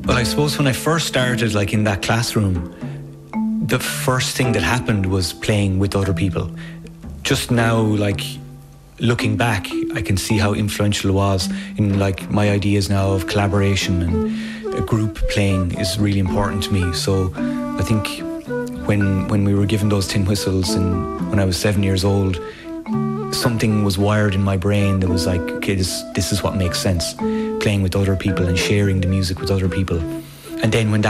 Well, I suppose when I first started, like in that classroom, the first thing that happened was playing with other people. Just now, like looking back, I can see how influential it was in like my ideas now of collaboration, and a group playing is really important to me. So I think when we were given those tin whistles and when I was 7 years old, something was wired in my brain that was like, okay, this is what makes sense. Playing with other people and sharing the music with other people. And then when that